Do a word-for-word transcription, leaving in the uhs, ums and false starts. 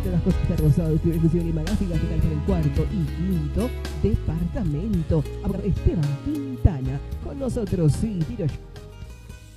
Quinto Las Costas Rosado, distribución y magazine final para el cuarto y quinto departamento. Abogado Esteban Quintana, con nosotros, sí, tiro yo.